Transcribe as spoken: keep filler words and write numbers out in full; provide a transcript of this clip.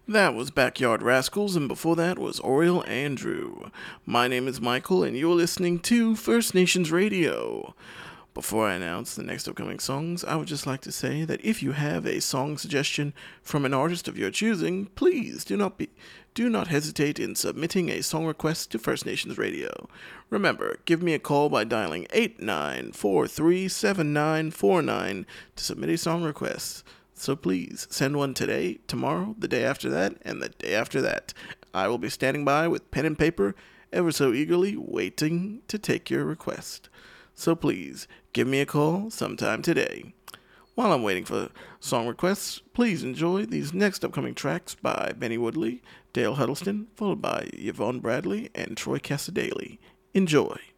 That was Backyard Rascals, and before that was Oriel Andrew. My name is Michael, and you're listening to First Nations Radio. Before I announce the next upcoming songs, I would just like to say that if you have a song suggestion from an artist of your choosing, please do not be do not hesitate in submitting a song request to First Nations Radio. Remember, give me a call by dialing eight nine four three seven nine four nine to submit a song request. So please, send one today, tomorrow, the day after that, and the day after that. I will be standing by with pen and paper, ever so eagerly waiting to take your request. So please, give me a call sometime today. While I'm waiting for song requests, please enjoy these next upcoming tracks by Benny Woodley, Dale Huddleston, followed by Yvonne Bradley and Troy Casadale. Enjoy.